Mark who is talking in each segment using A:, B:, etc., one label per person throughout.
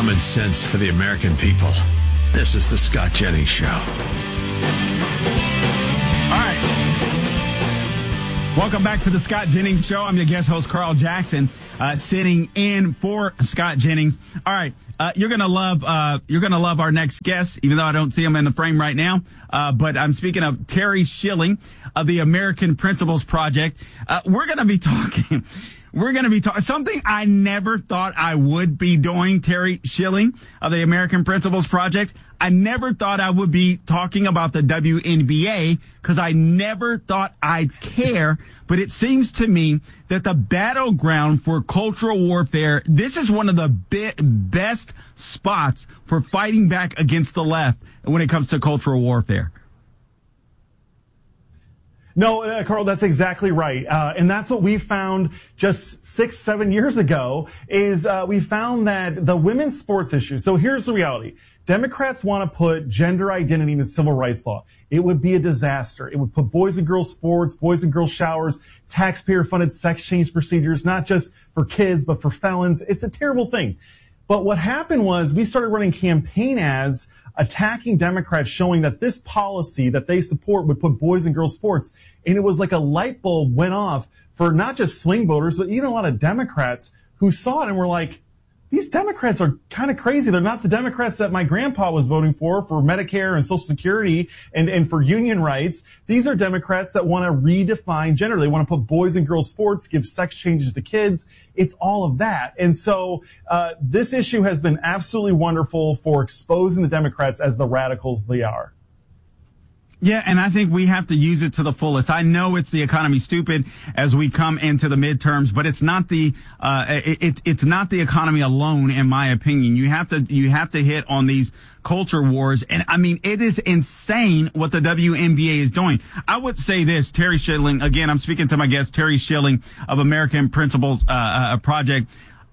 A: Common sense for the American people. This is the Scott Jennings Show. All
B: right. Welcome back to the Scott Jennings Show. I'm your guest host, Carl Jackson, sitting in for Scott Jennings. All right. You're going to love our next guest, even though I don't see him in the frame right now. But I'm speaking of Terry Schilling of the American Principles Project. We're going to be talking something I never thought I would be doing. Terry Schilling of the American Principles Project. I never thought I would be talking about the WNBA because I never thought I'd care. But it seems to me that the battleground for cultural warfare, this is one of the best spots for fighting back against the left when it comes to cultural warfare.
C: No, Carl, that's exactly right. And that's what we found just 6-7 years ago is we found that the women's sports issue. So here's the reality. Democrats want to put gender identity in the civil rights law. It would be a disaster. It would put boys and girls sports, boys and girls showers, taxpayer-funded sex change procedures, not just for kids, but for felons. It's a terrible thing. But what happened was we started running campaign ads attacking Democrats, showing that this policy that they support would put boys and girls sports. And it was like a light bulb went off for not just swing voters, but even a lot of Democrats who saw it and were like, these Democrats are kind of crazy. They're not the Democrats that my grandpa was voting for Medicare and Social Security and for union rights. These are Democrats that want to redefine gender. They want to put boys and girls sports, give sex changes to kids. It's all of that. And so this issue has been absolutely wonderful for exposing the Democrats as the radicals they are.
B: Yeah, and I think we have to use it to the fullest. I know it's the economy stupid as we come into the midterms, but it's not the it's not the economy alone, in my opinion. You have to hit on these culture wars, and I mean it is insane what the WNBA is doing. I would say this, Terry Schilling. Again, I'm speaking to my guest Terry Schilling of American Principles Project.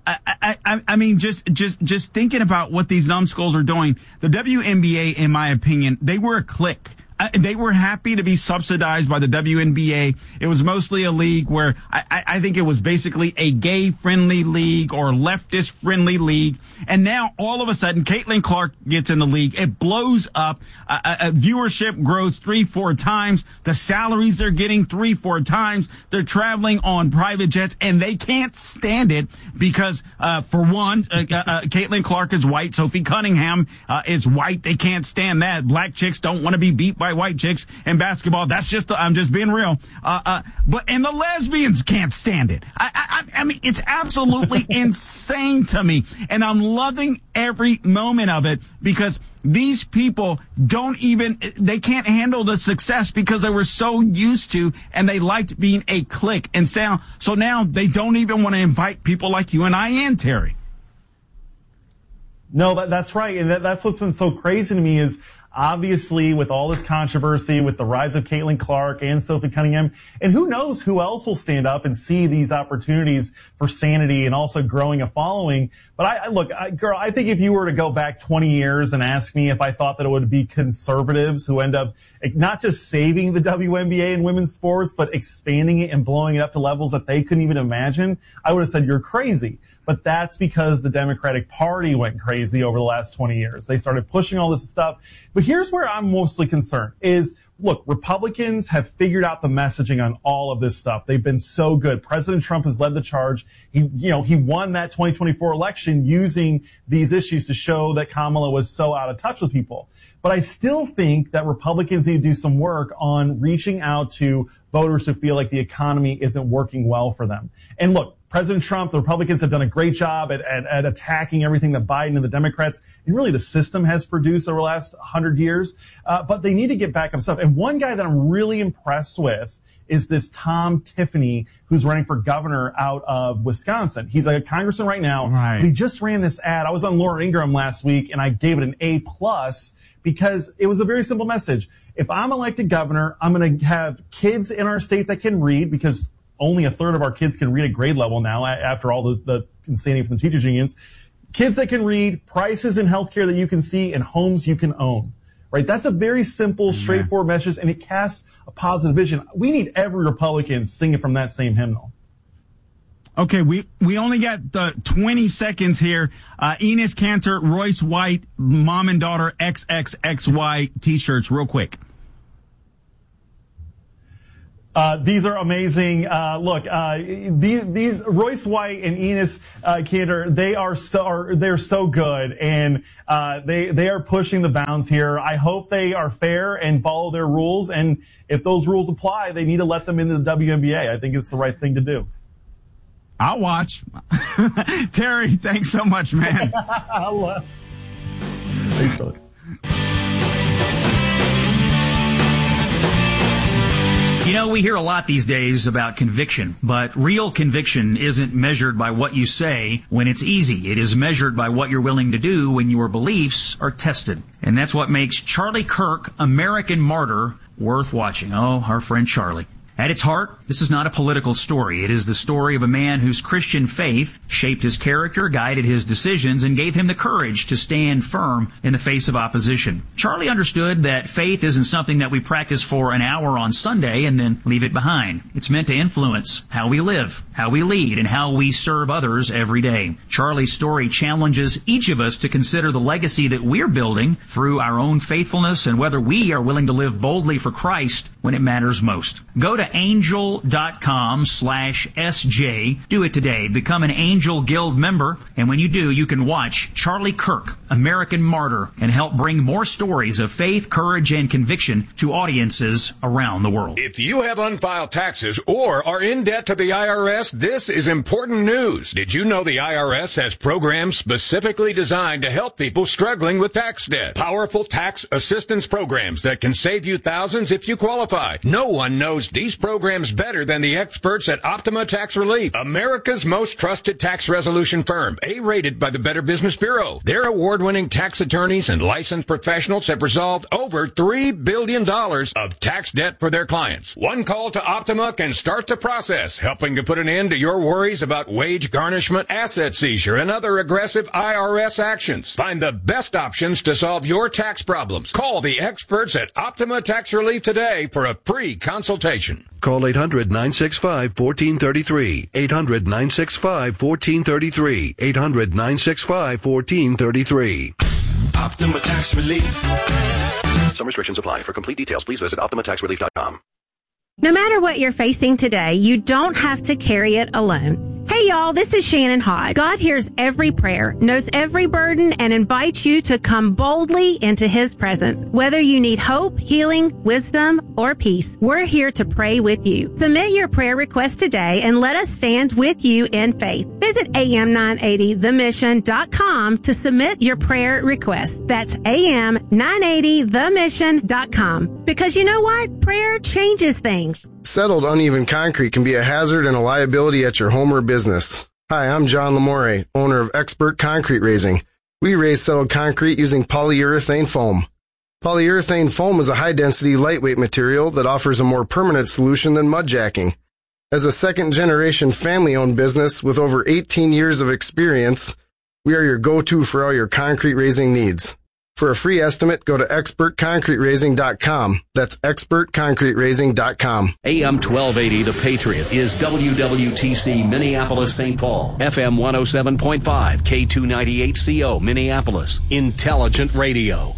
B: I mean, just thinking about what these numbskulls are doing. The WNBA, in my opinion, they were a clique. They were happy to be subsidized by the WNBA. It was mostly a league where I think it was basically a gay-friendly league or leftist-friendly league. And now, all of a sudden, Caitlin Clark gets in the league. It blows up. Viewership grows 3-4 times. The salaries are getting 3-4 times. They're traveling on private jets, and they can't stand it because, for one, Caitlin Clark is white. Sophie Cunningham is white. They can't stand that. Black chicks don't want to be beat by white chicks in basketball. That's I'm just being real. And the lesbians can't stand it. I mean, it's absolutely insane to me. And I'm loving every moment of it because these people they can't handle the success because they were so used to and they liked being a clique. And so now they don't even want to invite people like you and I in, Terry.
C: No, that's right. And that's what's been so crazy to me is obviously with all this controversy, with the rise of Caitlin Clark and Sophie Cunningham, and who knows who else will stand up and see these opportunities for sanity and also growing a following. But I think if you were to go back 20 years and ask me if I thought that it would be conservatives who end up not just saving the WNBA and women's sports, but expanding it and blowing it up to levels that they couldn't even imagine, I would have said you're crazy. But that's because the Democratic Party went crazy over the last 20 years. They started pushing all this stuff. But here's where I'm mostly concerned is, look, Republicans have figured out the messaging on all of this stuff. They've been so good. President Trump has led the charge. He won that 2024 election using these issues to show that Kamala was so out of touch with people. But I still think that Republicans need to do some work on reaching out to voters who feel like the economy isn't working well for them. And look, President Trump, the Republicans have done a great job at attacking everything that Biden and the Democrats and really the system has produced over the last 100 years. But they need to get back on stuff. And one guy that I'm really impressed with is this Tom Tiffany, who's running for governor out of Wisconsin. He's a congressman right now.
B: Right.
C: But he just ran this ad. I was on Laura Ingraham last week and I gave it an A+ because it was a very simple message. If I'm elected governor, I'm going to have kids in our state that can read because only a third of our kids can read at grade level now after all the insanity from the teachers unions. Kids that can read, prices in healthcare that you can see, and homes you can own. Right? That's a very simple, straightforward message, and it casts a positive vision. We need every Republican singing from that same hymnal.
B: Okay, we only got 20 seconds here. Enes Kanter, Royce White, mom and daughter XXXY t-shirts, real quick.
C: These are amazing. Look, these Royce White and Enes Kanter, they're so good, and they are pushing the bounds here. I hope they are fair and follow their rules, and if those rules apply, they need to let them into the WNBA. I think it's the right thing to do.
B: I'll watch. Terry, thanks so much, man.
C: Thanks, brother.
D: You know, we hear a lot these days about conviction, but real conviction isn't measured by what you say when it's easy. It is measured by what you're willing to do when your beliefs are tested. And that's what makes Charlie Kirk, American Martyr, worth watching. Oh, our friend Charlie. At its heart, this is not a political story. It is the story of a man whose Christian faith shaped his character, guided his decisions, and gave him the courage to stand firm in the face of opposition. Charlie understood that faith isn't something that we practice for an hour on Sunday and then leave it behind. It's meant to influence how we live, how we lead, and how we serve others every day. Charlie's story challenges each of us to consider the legacy that we're building through our own faithfulness and whether we are willing to live boldly for Christ when it matters most. Go to angel.com/SJ. Do it today. Become an Angel Guild member. And when you do, you can watch Charlie Kirk, American Martyr, and help bring more stories of faith, courage, and conviction to audiences around the world.
E: If you have unfiled taxes or are in debt to the IRS, this is important news. Did you know the IRS has programs specifically designed to help people struggling with tax debt? Powerful tax assistance programs that can save you thousands if you qualify. No one knows these programs better than the experts at Optima Tax Relief, America's most trusted tax resolution firm, A-rated by the Better Business Bureau. Their award-winning tax attorneys and licensed professionals have resolved over $3 billion of tax debt for their clients. One call to Optima can start the process, helping to put an end to your worries about wage garnishment, asset seizure, and other aggressive IRS actions. Find the best options to solve your tax problems. Call the experts at Optima Tax Relief today for a free consultation.
F: Call 800-965-1433. 800-965-1433. 800-965-1433.
A: Optima Tax Relief.
F: Some restrictions apply. For complete details, please visit OptimaTaxRelief.com.
G: No matter what you're facing today, you don't have to carry it alone. Hey y'all, this is Shannon Hodge. God hears every prayer, knows every burden, and invites you to come boldly into His presence. Whether you need hope, healing, wisdom, or peace, we're here to pray with you. Submit your prayer request today and let us stand with you in faith. Visit am980themission.com to submit your prayer request. That's am980themission.com. Because you know what? Prayer changes things.
H: Settled uneven concrete can be a hazard and a liability at your home or business. Hi, I'm John Lamore, owner of Expert Concrete Raising. We raise settled concrete using polyurethane foam. Polyurethane foam is a high-density, lightweight material that offers a more permanent solution than mud jacking. As a second-generation family-owned business with over 18 years of experience, we are your go-to for all your concrete raising needs. For a free estimate, go to expertconcreteraising.com. That's expertconcreteraising.com.
I: AM 1280, The Patriot, is WWTC Minneapolis, St. Paul. FM 107.5, K298CO, Minneapolis. Intelligent radio.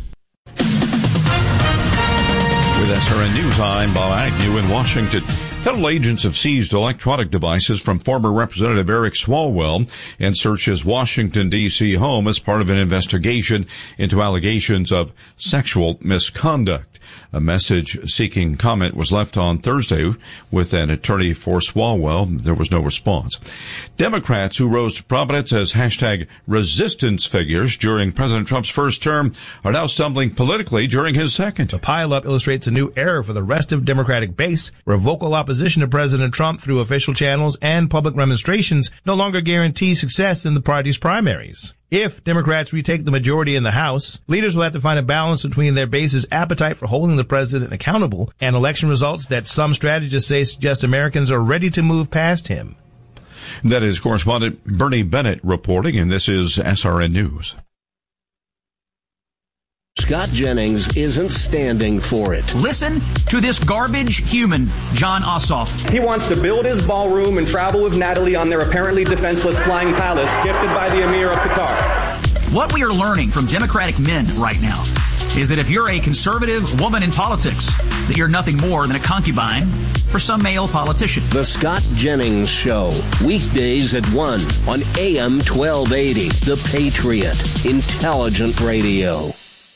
J: With SRN News, I'm Bob Agnew in Washington. Federal agents have seized electronic devices from former Representative Eric Swalwell and searched his Washington, D.C. home as part of an investigation into allegations of sexual misconduct. A message seeking comment was left on Thursday with an attorney for Swalwell. There was no response. Democrats who rose to prominence as hashtag resistance figures during President Trump's first term are now stumbling politically during his second.
K: The pileup illustrates a new era for the restive Democratic base, where vocal opposition to President Trump through official channels and public remonstrations no longer guarantee success in the party's primaries. If Democrats retake the majority in the House, leaders will have to find a balance between their base's appetite for holding the president accountable and election results that some strategists say suggest Americans are ready to move past him.
J: That is correspondent Bernie Bennett reporting, and this is SRN News.
I: Scott Jennings isn't standing for it.
D: Listen to this garbage human, John Ossoff.
L: He wants to build his ballroom and travel with Natalie on their apparently defenseless flying palace gifted by the Emir of Qatar.
D: What we are learning from Democratic men right now is that if you're a conservative woman in politics, that you're nothing more than a concubine for some male politician.
I: The Scott Jennings Show, weekdays at 1 on AM 1280. The Patriot, intelligent radio.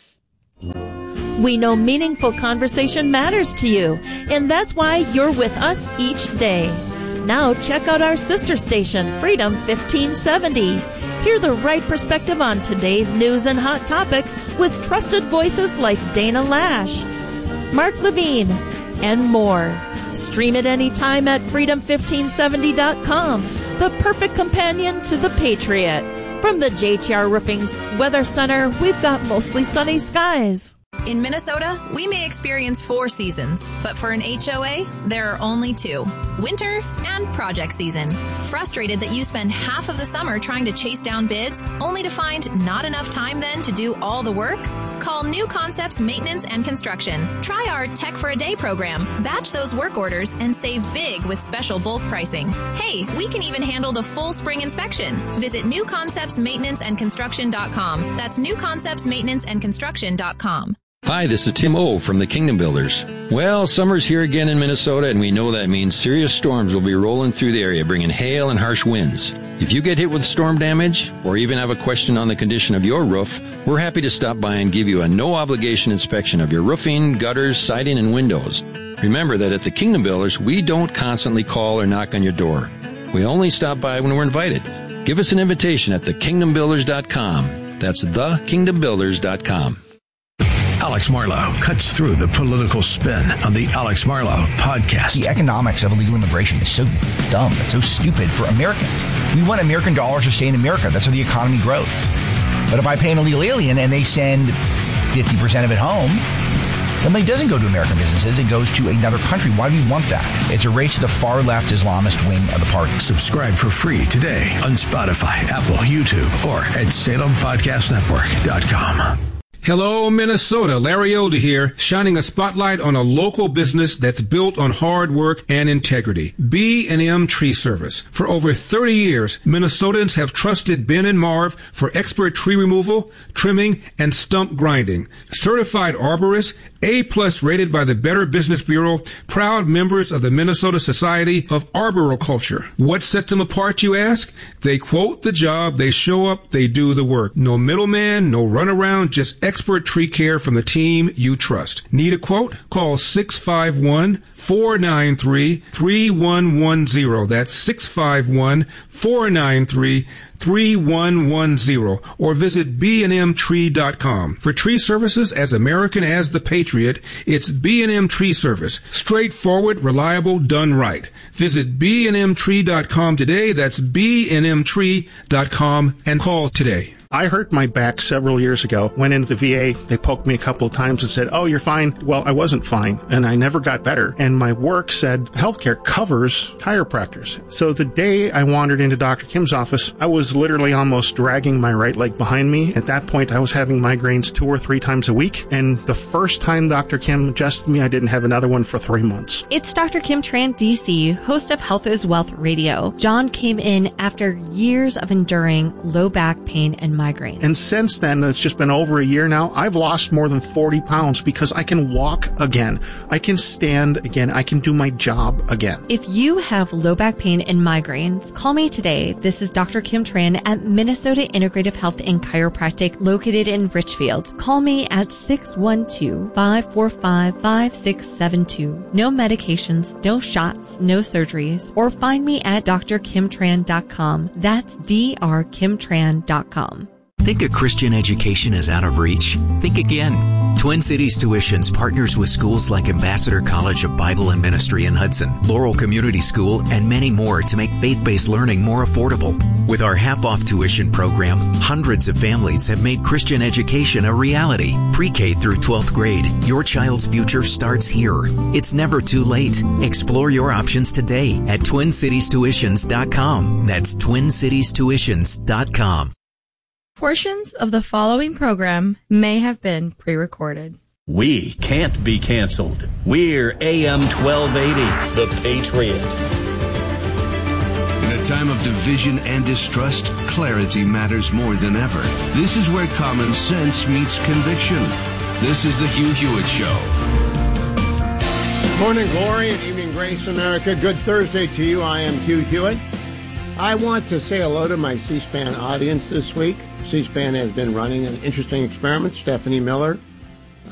M: We know meaningful conversation matters to you, and that's why you're with us each day. Now check out our sister station, Freedom 1570. Hear the right perspective on today's news and hot topics with trusted voices like Dana Lash, Mark Levine, and more. Stream it anytime at freedom1570.com, the perfect companion to the Patriot. From the JTR Roofing's Weather Center, we've got mostly sunny skies.
N: In Minnesota, we may experience 4 seasons, but for an HOA, there are only 2. Winter and project season. Frustrated that you spend half of the summer trying to chase down bids, only to find not enough time then to do all the work? Call New Concepts Maintenance and Construction. Try our Tech for a Day program. Batch those work orders and save big with special bulk pricing. Hey, we can even handle the full spring inspection. Visit newconceptsmaintenanceandconstruction.com. That's newconceptsmaintenanceandconstruction.com.
O: Hi, this is Tim O from the Kingdom Builders. Well, summer's here again in Minnesota, and we know that means serious storms will be rolling through the area, bringing hail and harsh winds. If you get hit with storm damage, or even have a question on the condition of your roof, we're happy to stop by and give you a no-obligation inspection of your roofing, gutters, siding, and windows. Remember that at the Kingdom Builders, we don't constantly call or knock on your door. We only stop by when we're invited. Give us an invitation at thekingdombuilders.com. That's thekingdombuilders.com.
A: Alex Marlow cuts through the political spin on the Alex Marlow podcast.
P: The economics of illegal immigration is so dumb. It's so stupid for Americans. We want American dollars to stay in America. That's how the economy grows. But if I pay an illegal alien and they send 50% of it home, the money doesn't go to American businesses. It goes to another country. Why do we want that? It's a race to the far-left Islamist wing of the party.
A: Subscribe for free today on Spotify, Apple, YouTube, or at SalemPodcastNetwork.com.
Q: Hello, Minnesota. Larry Elder here, shining a spotlight on a local business that's built on hard work and integrity. B&M Tree Service. For over 30 years, Minnesotans have trusted Ben and Marv for expert tree removal, trimming, and stump grinding. Certified arborists, A+ rated by the Better Business Bureau, proud members of the Minnesota Society of Arboriculture. What sets them apart, you ask? They quote the job, they show up, they do the work. No middleman, no runaround, just expert tree care from the team you trust. Need a quote? Call 651-493-3110. That's 651-493-3110, or visit bnmtree.com. For tree services as American as the Patriot, it's B&M Tree Service. Straightforward, reliable, done right. Visit bnmtree.com today. That's bnmtree.com, and call today.
R: I hurt my back several years ago. Went into the VA. They poked me a couple of times and said, "Oh, you're fine." Well, I wasn't fine, and I never got better. And my work said healthcare covers chiropractors. So the day I wandered into Dr. Kim's office, I was literally almost dragging my right leg behind me. At that point, I was having migraines 2 or 3 times a week. And the first time Dr. Kim adjusted me, I didn't have another one for 3 months.
S: It's Dr. Kim Tran, DC, host of Health is Wealth Radio. John came in after years of enduring low back pain and migraine.
R: And since then, it's just been over a year now, I've lost more than 40 pounds because I can walk again. I can stand again. I can do my job again.
S: If you have low back pain and migraines, call me today. This is Dr. Kim Tran at Minnesota Integrative Health and Chiropractic located in Richfield. Call me at 612-545-5672. No medications, no shots, no surgeries, or find me at drkimtran.com. That's drkimtran.com.
T: Think a Christian education is out of reach? Think again. Twin Cities Tuitions partners with schools like Ambassador College of Bible and Ministry in Hudson, Laurel Community School, and many more to make faith-based learning more affordable. With our half-off tuition program, hundreds of families have made Christian education a reality. Pre-K through 12th grade, your child's future starts here. It's never too late. Explore your options today at TwinCitiesTuitions.com. That's TwinCitiesTuitions.com.
U: Portions of the following program may have been pre-recorded.
V: We can't be canceled. We're AM 1280, The Patriot.
W: In a time of division and distrust, clarity matters more than ever. This is where common sense meets conviction. This is the Hugh Hewitt Show.
X: Morning glory and evening grace, America. Good Thursday to you. I am Hugh Hewitt. I want to say hello to my C-SPAN audience this week. C-SPAN has been running an interesting experiment. Stephanie Miller